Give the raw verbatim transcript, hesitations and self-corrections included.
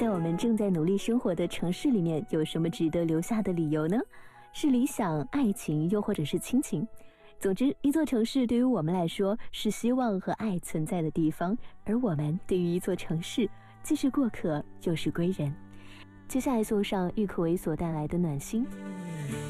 在我们正在努力生活的城市里面，有什么值得留下的理由呢？是理想、爱情，又或者是亲情？总之，一座城市对于我们来说是希望和爱存在的地方，而我们对于一座城市既是过客又是归人。接下来送上郁可唯所带来的暖心。